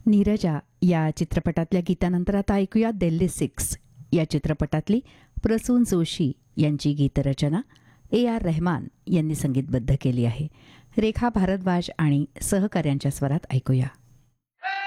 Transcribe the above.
नीरजा या चित्रपटातल्या गीतानंतर आता ऐकूया दिल्ली 6 या चित्रपटातली प्रसून जोशी यांची गीतरचना AR रहमान यांनी संगीतबद्ध केली आहे. रेखा भारद्वाज आणि सहकाऱ्यांच्या स्वरात ऐकूया.